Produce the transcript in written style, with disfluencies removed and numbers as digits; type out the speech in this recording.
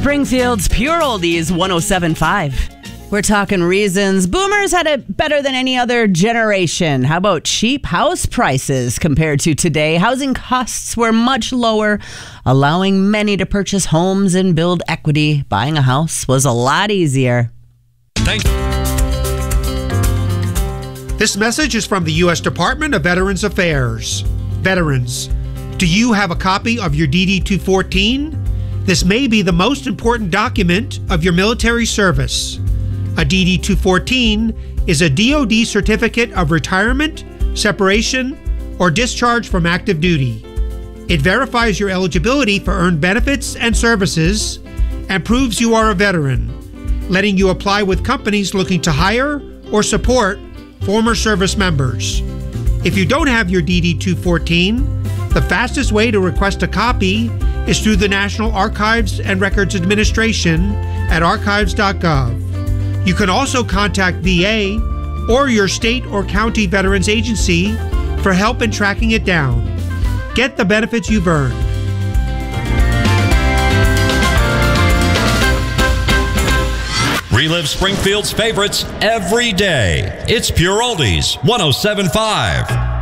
Springfield's Pure Oldies 107.5. We're talking reasons boomers had it better than any other generation. How about cheap house prices compared to today? Housing costs were much lower, allowing many to purchase homes and build equity. Buying a house was a lot easier. Thank you. This message is from the U.S. Department of Veterans Affairs. Veterans, do you have a copy of your DD-214? This may be the most important document of your military service. A DD-214 is a DoD certificate of retirement, separation, or discharge from active duty. It verifies your eligibility for earned benefits and services and proves you are a veteran, letting you apply with companies looking to hire or support former service members. If you don't have your DD-214, the fastest way to request a copy is through the National Archives and Records Administration at archives.gov. You can also contact VA or your state or county veterans agency for help in tracking it down. Get the benefits you've earned. Relive Springfield's favorites every day. It's Pure Oldies 107.5.